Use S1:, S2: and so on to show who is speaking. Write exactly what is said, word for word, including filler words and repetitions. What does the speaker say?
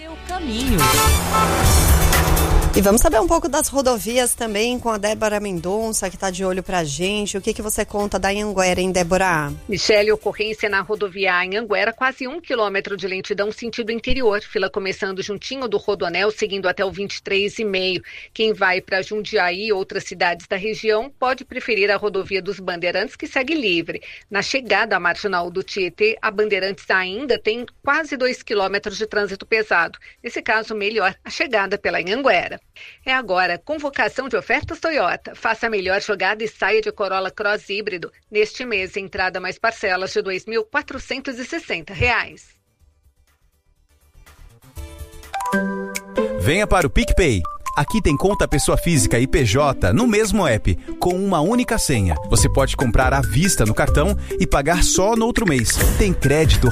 S1: Seu caminho.
S2: E vamos saber um pouco das rodovias também com a Débora Mendonça, que está de olho pra gente. O que, que você conta da Anhanguera, hein, Débora?
S3: Michele, ocorrência na rodovia Anhanguera, quase um quilômetro de lentidão sentido interior. Fila começando juntinho do Rodoanel, seguindo até o vinte e três e meio. Quem vai para Jundiaí e outras cidades da região pode preferir a rodovia dos Bandeirantes, que segue livre. Na chegada à marginal do Tietê, a Bandeirantes ainda tem quase dois quilômetros de trânsito pesado. Nesse caso, melhor a chegada pela Anhanguera. É agora, convocação de ofertas Toyota. Faça a melhor jogada e saia de Corolla Cross híbrido. Neste mês, entrada mais parcelas de dois mil quatrocentos e sessenta reais.
S4: Venha para o PicPay. Aqui tem conta pessoa física e P J no mesmo app, com uma única senha. Você pode comprar à vista no cartão e pagar só no outro mês. Tem crédito